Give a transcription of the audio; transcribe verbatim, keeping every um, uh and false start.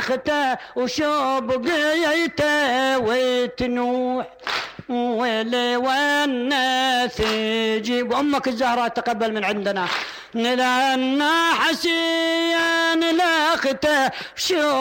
لاخته وشو بقيته وتنوح ويلي والناس يجيب امك الزهراء تقبل من عندنا لأن حسين لاخته شو